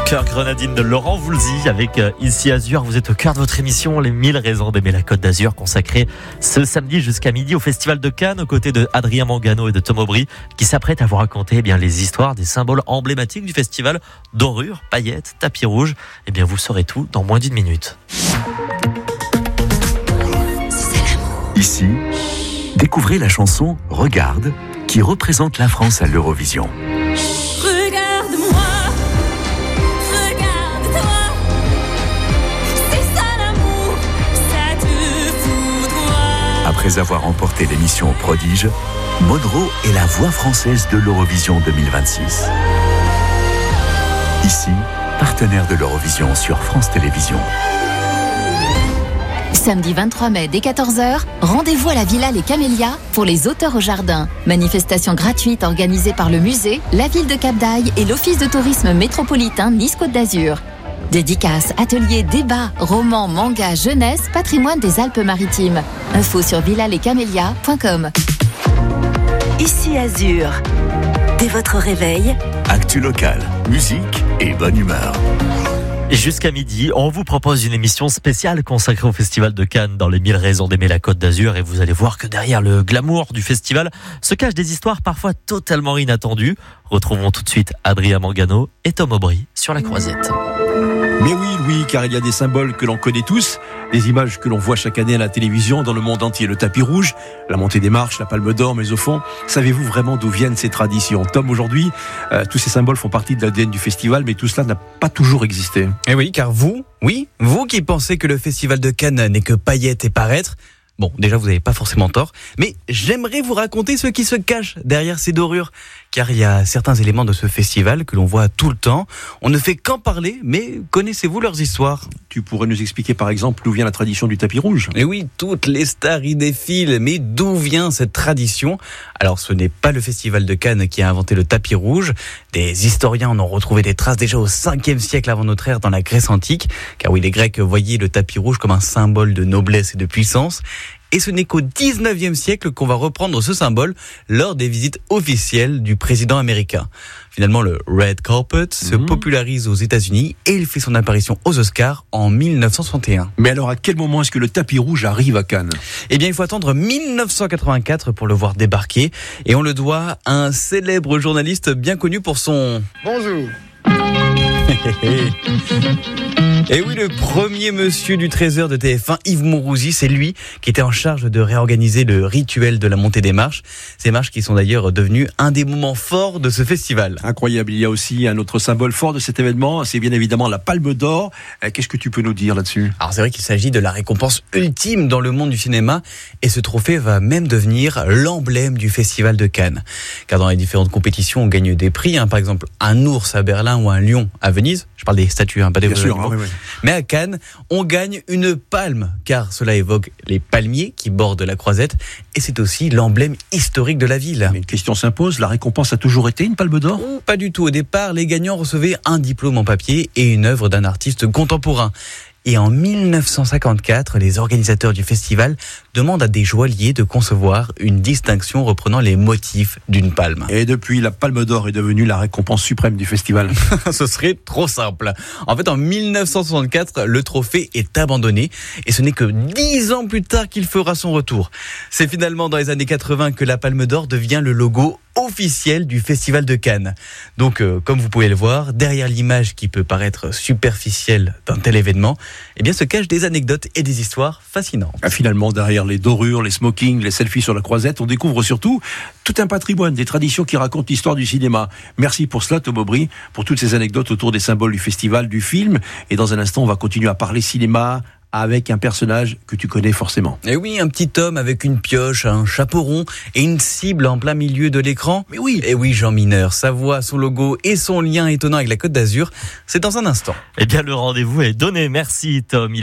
Cœur grenadine de Laurent Voulzy avec Ici Azur. Vous êtes au cœur de votre émission Les 1000 raisons d'aimer la Côte d'Azur, consacrée ce samedi jusqu'à midi au Festival de Cannes, aux côtés de Adrien Mangano et de Tom Aubry, qui s'apprêtent à vous raconter les histoires des symboles emblématiques du festival. Dorures, paillettes, tapis rouge. Vous saurez tout dans moins d'une minute. Ici, découvrez la chanson Regarde, qui représente la France à l'Eurovision. Après avoir remporté l'émission Prodige, Monroe est la voix française de l'Eurovision 2026. Ici, partenaire de l'Eurovision sur France Télévisions. Samedi 23 mai dès 14h, rendez-vous à la Villa Les Camélias pour les auteurs au jardin. Manifestation gratuite organisée par le musée, la ville de Cap-d'Aille et l'Office de tourisme métropolitain Nice-Côte d'Azur. Dédicaces, ateliers, débats, romans, mangas, jeunesse, patrimoine des Alpes-Maritimes. Info sur villalescamélias.com. Ici Azur. Dès votre réveil, Actu local, musique et bonne humeur. Jusqu'à midi, on vous propose une émission spéciale consacrée au Festival de Cannes dans les 1000 raisons d'aimer la Côte d'Azur, et vous allez voir que derrière le glamour du festival se cachent des histoires parfois totalement inattendues. Retrouvons tout de suite Adrien Mangano et Tom Aubry sur la Croisette. Mais oui, Louis, car il y a des symboles que l'on connaît tous, des images que l'on voit chaque année à la télévision dans le monde entier. Le tapis rouge, la montée des marches, la palme d'or, mais au fond, savez-vous vraiment d'où viennent ces traditions ? Tom, aujourd'hui, tous ces symboles font partie de l'ADN du festival, mais tout cela n'a pas toujours existé. Et oui, car vous qui pensez que le Festival de Cannes n'est que paillettes et paraître, bon, déjà, vous n'avez pas forcément tort, mais j'aimerais vous raconter ce qui se cache derrière ces dorures. Car il y a certains éléments de ce festival que l'on voit tout le temps. On ne fait qu'en parler, mais connaissez-vous leurs histoires ? Tu pourrais nous expliquer par exemple d'où vient la tradition du tapis rouge ? Et oui, toutes les stars y défilent, mais d'où vient cette tradition ? Alors ce n'est pas le Festival de Cannes qui a inventé le tapis rouge. Des historiens en ont retrouvé des traces déjà au 5e siècle avant notre ère dans la Grèce antique. Car oui, les Grecs voyaient le tapis rouge comme un symbole de noblesse et de puissance. Et ce n'est qu'au 19e siècle qu'on va reprendre ce symbole lors des visites officielles du président américain. Finalement, le Red Carpet se popularise aux États-Unis et il fait son apparition aux Oscars en 1961. Mais alors, à quel moment est-ce que le tapis rouge arrive à Cannes ? Eh bien, il faut attendre 1984 pour le voir débarquer. Et on le doit à un célèbre journaliste bien connu pour son... Bonjour. Et oui, le premier monsieur du Trésor de TF1, Yves Mourouzi, c'est lui qui était en charge de réorganiser le rituel de la montée des marches. Ces marches qui sont d'ailleurs devenues un des moments forts de ce festival. Incroyable, il y a aussi un autre symbole fort de cet événement, c'est bien évidemment la palme d'or. Qu'est-ce que tu peux nous dire là-dessus ? Alors c'est vrai qu'il s'agit de la récompense ultime dans le monde du cinéma, et ce trophée va même devenir l'emblème du festival de Cannes. Car dans les différentes compétitions, on gagne des prix, par exemple un ours à Berlin ou un lion à Venise. Je parle des statues, pas des... Bien sûr, oui. Mais à Cannes, on gagne une palme, car cela évoque les palmiers qui bordent la Croisette, et c'est aussi l'emblème historique de la ville. Mais une question s'impose, la récompense a toujours été une palme d'or ? Pas du tout. Au départ, les gagnants recevaient un diplôme en papier et une œuvre d'un artiste contemporain. Et en 1954, les organisateurs du festival demandent à des joailliers de concevoir une distinction reprenant les motifs d'une palme. Et depuis, la palme d'or est devenue la récompense suprême du festival. Ce serait trop simple. En fait, en 1964, le trophée est abandonné et ce n'est que 10 ans plus tard qu'il fera son retour. C'est finalement dans les années 80 que la palme d'or devient le logo officiel du Festival de Cannes. Donc, comme vous pouvez le voir, derrière l'image qui peut paraître superficielle d'un tel événement, eh bien, se cachent des anecdotes et des histoires fascinantes. Finalement, derrière les dorures, les smokings, les selfies sur la Croisette, on découvre surtout tout un patrimoine, des traditions qui racontent l'histoire du cinéma. Merci pour cela, Tom Aubry, pour toutes ces anecdotes autour des symboles du festival, du film. Et dans un instant, on va continuer à parler cinéma avec un personnage que tu connais forcément. Et oui, un petit homme avec une pioche, un chapeau rond et une cible en plein milieu de l'écran. Mais oui. Et oui, Jean Mineur, sa voix, son logo et son lien étonnant avec la Côte d'Azur, c'est dans un instant. Eh bien, le rendez-vous est donné. Merci, Tom.